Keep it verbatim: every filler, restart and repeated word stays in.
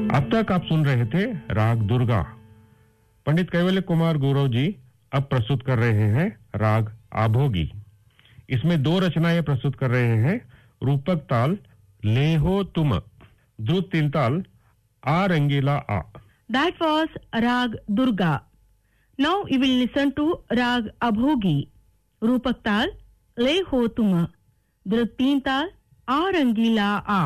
अब तक आप सुन रहे थे राग दुर्गा। पंडित कैवल्य कुमार गौरव जी अब प्रस्तुत कर रहे हैं राग आभोगी। इसमें दो रचनाएं प्रस्तुत कर रहे हैं। रूपक ताल ले हो तुम, द्रुत तीन ताल आ रंगीला आ। That was Rag Durga. Now you will listen to Rag Abhogi. Rupak Tal, Le Ho Tuma. Drut Teen Tal, A Rangila A.